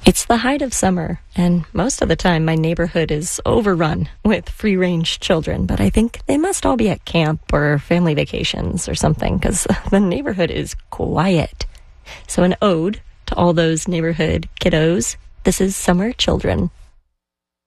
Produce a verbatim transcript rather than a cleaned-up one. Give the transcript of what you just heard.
It's the height of summer, and most of the time my neighborhood is overrun with free-range children, but I think they must all be at camp or family vacations or something, because the neighborhood is quiet. So an ode to all those neighborhood kiddos. This is Summer Children.